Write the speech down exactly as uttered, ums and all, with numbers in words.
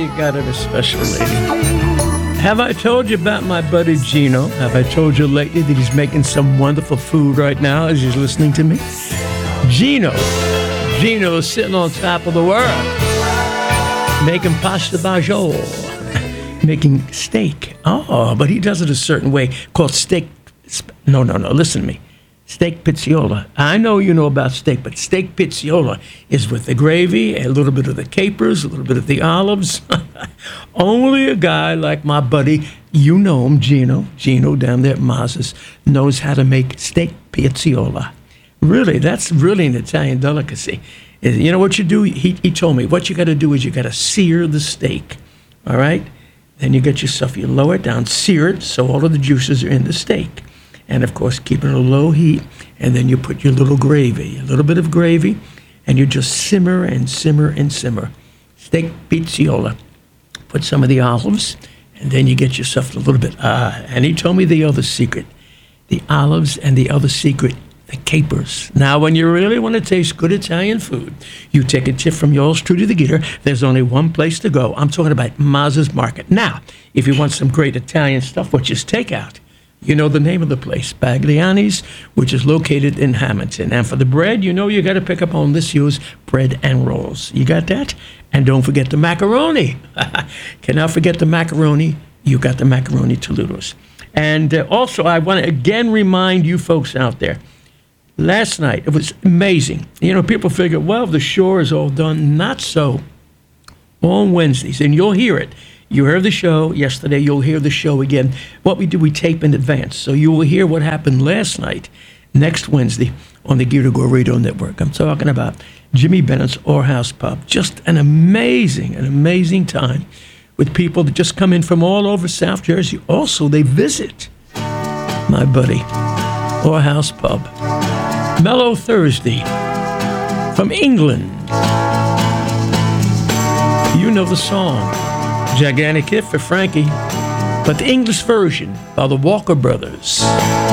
you got it a special lady. Have I told you about my buddy Gino? Have I told you lately that he's making some wonderful food right now as he's listening to me? Gino. Gino is sitting on top of the world. Making pasta bajo. Making steak. Oh, but he does it a certain way called steak. No, no, no. Listen to me. Steak pizziola. I know you know about steak, but steak pizziola is with the gravy, a little bit of the capers, a little bit of the olives. Only a guy like my buddy, you know him, Gino, Gino down there at Maz's, knows how to make steak pizziola. Really, that's really an Italian delicacy. You know what you do? He, he told me, what you got to do is you got to sear the steak, all right? Then you get yourself, you lower it down, sear it so all of the juices are in the steak. And, of course, keep it at a low heat. And then you put your little gravy, a little bit of gravy, and you just simmer and simmer and simmer. Steak pizziola. Put some of the olives, and then you get yourself a little bit. Ah, and he told me the other secret. The olives and the other secret, the capers. Now, when you really want to taste good Italian food, you take a tip from yours truly, the Geeter. There's only one place to go. I'm talking about Maz's Market. Now, if you want some great Italian stuff, which is takeout, you know the name of the place, Bagliani's, which is located in Hamilton. And for the bread, you know you got to pick up on this year's bread and rolls. You got that? And don't forget the macaroni. Cannot forget the macaroni. You got the macaroni Toledo's. And uh, also, I want to again remind you folks out there, last night, it was amazing. You know, people figure, well, the show is all done. Not so. On Wednesdays, and you'll hear it. You heard the show yesterday. You'll hear the show again. What we do, we tape in advance. So you will hear what happened last night, next Wednesday, on the Gear to Go Radio Network. I'm talking about Jimmy Bennett's Orehouse Pub. Just an amazing, an amazing time with people that just come in from all over South Jersey. Also, they visit my buddy, Orehouse Pub. Mellow Thursday from England. You know the song. Gigantic hit for Frankie, but the English version by the Walker Brothers.